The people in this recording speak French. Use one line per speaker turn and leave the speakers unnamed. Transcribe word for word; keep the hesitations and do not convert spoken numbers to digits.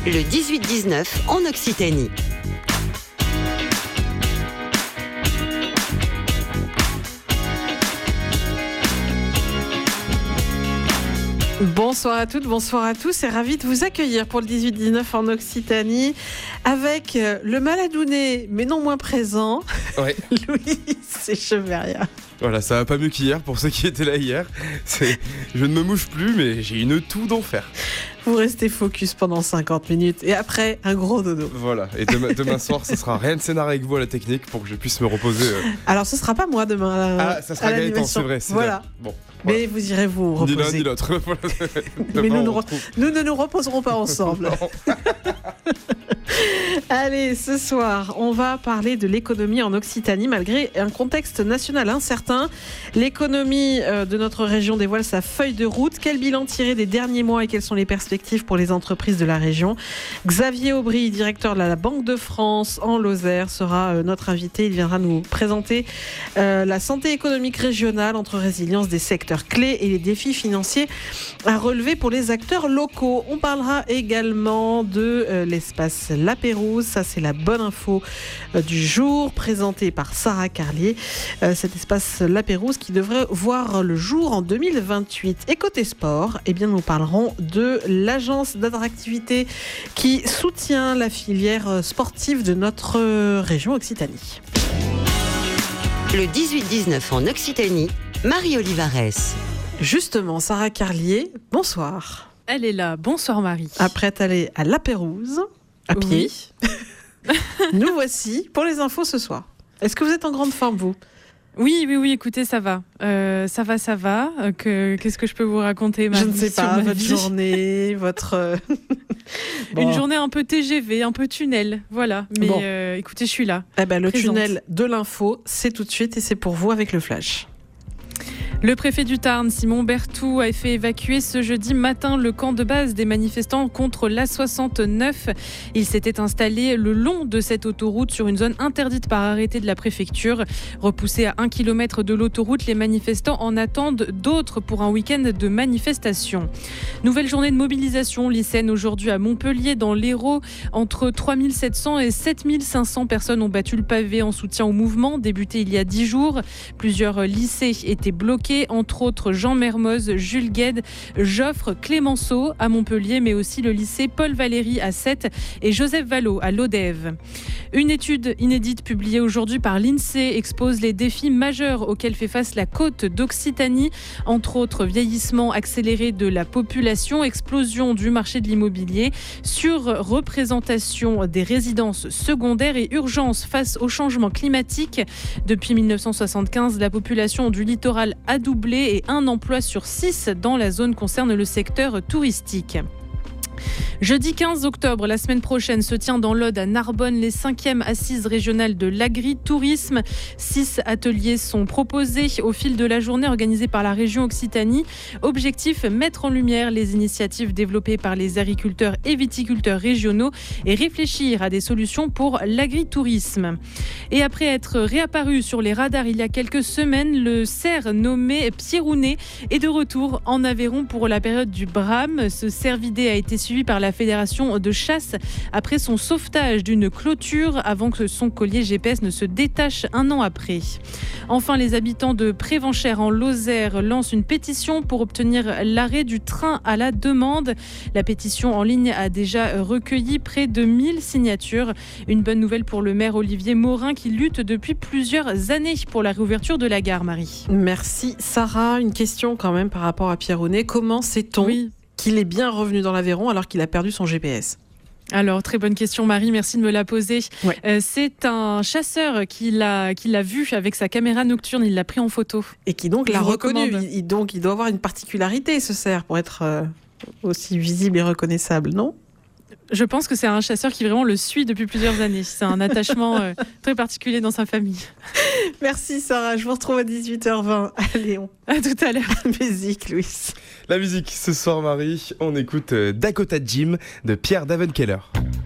le dix-huit dix-neuf en Occitanie.
Bonsoir à toutes, bonsoir à tous et ravi de vous accueillir pour le dix-huit dix-neuf en Occitanie avec le maladouné mais non moins présent,
ouais.
Louis Echeverria.
Voilà, ça va pas mieux qu'hier pour ceux qui étaient là hier. C'est... Je ne me mouche plus mais j'ai une toux d'enfer.
Vous restez focus pendant cinquante minutes et après un gros dodo.
Voilà, et demain, demain soir ce sera rien de scénario avec vous à la technique pour que je puisse me reposer. Euh...
Alors ce sera pas moi demain.
Ah, ça sera Gaëtan, c'est vrai. C'est
voilà.
Bon.
Voilà. Mais vous irez vous reposer.
Ni l'un ni l'autre.
Mais nous, nous, re- nous ne nous reposerons pas ensemble. Allez, ce soir, on va parler de l'économie en Occitanie malgré un contexte national incertain. L'économie de notre région dévoile sa feuille de route. Quel bilan tirer des derniers mois et quelles sont les perspectives pour les entreprises de la région ? Xavier Aubry, directeur de la Banque de France en Lozère, sera notre invité. Il viendra nous présenter la santé économique régionale entre résilience des secteurs clés et les défis financiers à relever pour les acteurs locaux. On parlera également de euh, l'espace La Pérouse. Ça, c'est la bonne info euh, du jour, présentée par Sarah Carlier. Euh, cet espace La Pérouse qui devrait voir le jour en deux mille vingt-huit. Et côté sport, eh bien, nous parlerons de l'agence d'attractivité qui soutient la filière sportive de notre région Occitanie.
Le dix-huit dix-neuf en Occitanie, Marie Olivares.
Justement, Sarah Carlier, bonsoir.
Elle est là. Bonsoir Marie.
Après aller à La Pérouse, à pied,
oui.
Nous voici pour les infos ce soir. Est-ce que vous êtes en grande forme, vous ?
Oui, oui, oui, écoutez, ça va. Euh, ça va, ça va. Euh, que, qu'est-ce que je peux vous raconter, Marie ?
Je ne sais pas, votre vie. journée, votre...
bon. Une journée un peu T G V, un peu tunnel, voilà. Mais bon. euh, écoutez, je suis là.
Eh ben, le
présente.
Tunnel de l'info, c'est tout de suite et c'est pour vous avec le flash.
Le préfet du Tarn, Simon Berthoud, a fait évacuer ce jeudi matin le camp de base des manifestants contre l'A soixante-neuf. Il s'était installé le long de cette autoroute sur une zone interdite par arrêté de la préfecture. Repoussés à un kilomètre de l'autoroute, les manifestants en attendent d'autres pour un week-end de manifestation. Nouvelle journée de mobilisation lycéenne aujourd'hui à Montpellier, dans l'Hérault. Entre trois mille sept cents et sept mille cinq cents personnes ont battu le pavé en soutien au mouvement, débuté il y a dix jours. Plusieurs lycées étaient bloqués, entre autres Jean Mermoz, Jules Guesde, Joffre, Clémenceau à Montpellier, mais aussi le lycée Paul Valéry à Sète et Joseph Vallot à Lodève. Une étude inédite publiée aujourd'hui par l'INSEE expose les défis majeurs auxquels fait face la côte d'Occitanie, entre autres vieillissement accéléré de la population, explosion du marché de l'immobilier, surreprésentation des résidences secondaires et urgence face au changement climatique. Depuis dix-neuf cent soixante-quinze, la population du littoral a doublé et un emploi sur six dans la zone concerne le secteur touristique. Jeudi quinze octobre, la semaine prochaine, se tient dans l'Aude à Narbonne les cinquièmes assises régionales de l'agritourisme. Six ateliers sont proposés au fil de la journée organisée par la région Occitanie. Objectif, mettre en lumière les initiatives développées par les agriculteurs et viticulteurs régionaux et réfléchir à des solutions pour l'agritourisme. Et après être réapparu sur les radars il y a quelques semaines, le cerf nommé Pierrounet est de retour en Aveyron pour la période du brame. Ce cervidé a été suivi par la Fédération de chasse après son sauvetage d'une clôture avant que son collier G P S ne se détache un an après. Enfin, les habitants de Prévenchères en Lozère lancent une pétition pour obtenir l'arrêt du train à la demande. La pétition en ligne a déjà recueilli près de mille signatures. Une bonne nouvelle pour le maire Olivier Morin qui lutte depuis plusieurs années pour la réouverture de la gare, Marie.
Merci Sarah. Une question quand même par rapport à Pierrounet. Comment sait-on oui. qu'il est bien revenu dans l'Aveyron alors qu'il a perdu son G P S ?
Alors, très bonne question, Marie, merci de me la poser.
Ouais.
Euh, c'est un chasseur qui l'a, qui l'a vu avec sa caméra nocturne, il l'a pris en photo.
Et qui donc
Je
l'a reconnu.
recommande.
Il, donc, il doit avoir une particularité, ce cerf, pour être euh, aussi visible et reconnaissable, non ?
Je pense que c'est un chasseur qui vraiment le suit depuis plusieurs années. C'est un attachement euh, très particulier dans sa famille.
Merci Sarah, je vous retrouve à dix-huit heures vingt à Léon.
À tout à l'heure.
Musique, Louis.
La musique ce soir, Marie, on écoute Dakota Jim de Pierre Davenkeller.